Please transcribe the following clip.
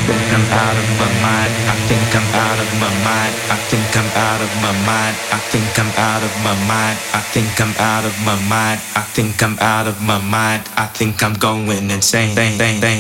think I'm out of my mind. I think I'm out of my mind. I think I'm out of my mind. I think I'm out of my mind. I think I'm out of my mind. I think I'm out of my mind. I think I'm going insane.